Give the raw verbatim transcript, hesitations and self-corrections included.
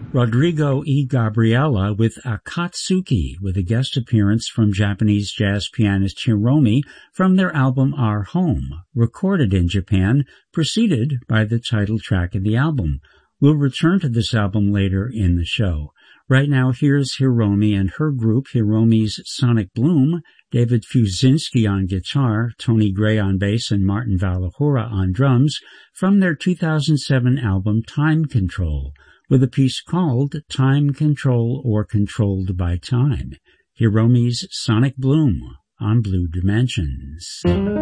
Rodrigo E. Gabriela with Akatsuki, with a guest appearance from Japanese jazz pianist Hiromi from their album Our Home, recorded in Japan, preceded by the title track of the album. We'll return to this album later in the show. Right now, here's Hiromi and her group, Hiromi's Sonic Bloom, David Fuzinski on guitar, Tony Gray on bass, and Martin Valahora on drums, from their two thousand seven album Time Control, with a piece called Time Control or Controlled by Time. Hiromi's Sonic Bloom on Blue Dimensions.